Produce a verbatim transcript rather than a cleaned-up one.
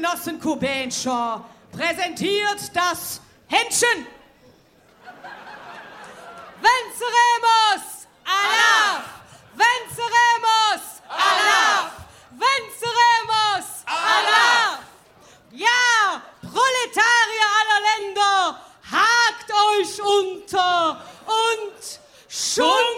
Genossen Kubenscher präsentiert das Händchen. Venceremos! Allah! Venceremos! Allah! Venceremos! Allah! Ja, Proletarier aller Länder, hakt euch unter und schon